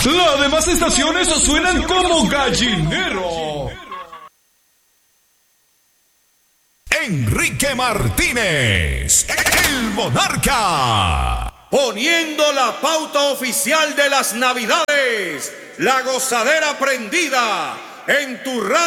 Las demás estaciones suenan como gallinero. Enrique Martínez, el monarca. Poniendo la pauta oficial de las Navidades, la gozadera prendida en tu radio.